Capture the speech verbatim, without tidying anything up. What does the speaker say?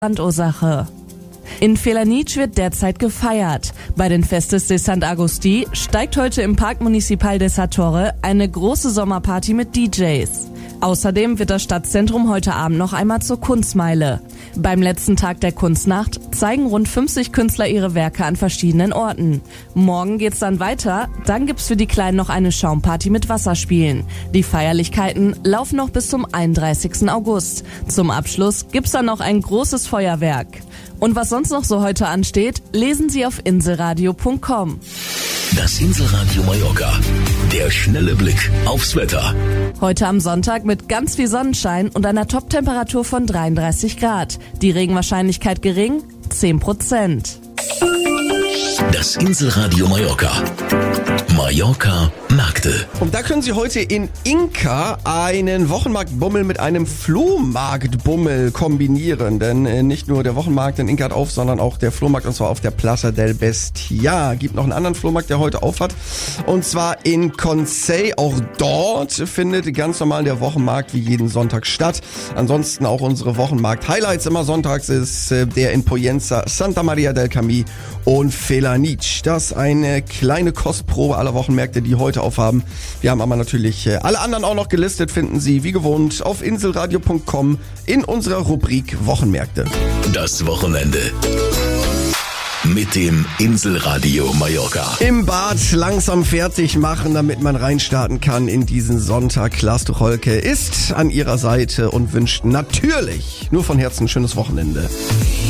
Brandursache. In Felanitsch wird derzeit gefeiert. Bei den Festes de Sant'Agustí steigt heute im Park Municipal de Sa Torre eine große Sommerparty mit D Js. Außerdem wird das Stadtzentrum heute Abend noch einmal zur Kunstmeile. Beim letzten Tag der Kunstnacht zeigen rund fünfzig Künstler ihre Werke an verschiedenen Orten. Morgen geht's dann weiter, dann gibt's für die Kleinen noch eine Schaumparty mit Wasserspielen. Die Feierlichkeiten laufen noch bis zum einunddreißigsten August. Zum Abschluss gibt's dann noch ein großes Feuerwerk. Und was sonst noch so heute ansteht, lesen Sie auf inselradio punkt com. Das Inselradio Mallorca. Der schnelle Blick aufs Wetter. Heute am Sonntag mit ganz viel Sonnenschein und einer Toptemperatur von dreiunddreißig Grad. Die Regenwahrscheinlichkeit gering, zehn Prozent. Das Inselradio Mallorca. Mallorca Märkte. Und da können Sie heute in Inka einen Wochenmarktbummel mit einem Flohmarktbummel kombinieren. Denn äh, nicht nur der Wochenmarkt in Inka hat auf, sondern auch der Flohmarkt, und zwar auf der Plaza del Bestiar. Gibt noch einen anderen Flohmarkt, der heute auf hat. Und zwar in Consell. Auch dort findet ganz normal der Wochenmarkt wie jeden Sonntag statt. Ansonsten auch unsere Wochenmarkt-Highlights immer sonntags ist äh, der in Poyenza, Santa Maria del Camí und Felanitsch. Das ist eine kleine Kostprobe aller Wochenmärkte, die heute aufhaben. Wir haben aber natürlich äh, alle anderen auch noch gelistet, finden Sie wie gewohnt auf inselradio punkt com in unserer Rubrik Wochenmärkte. Das Wochenende mit dem Inselradio Mallorca. Im Bad langsam fertig machen, damit man reinstarten kann in diesen Sonntag. Lars Tucholke ist an Ihrer Seite und wünscht natürlich nur von Herzen ein schönes Wochenende.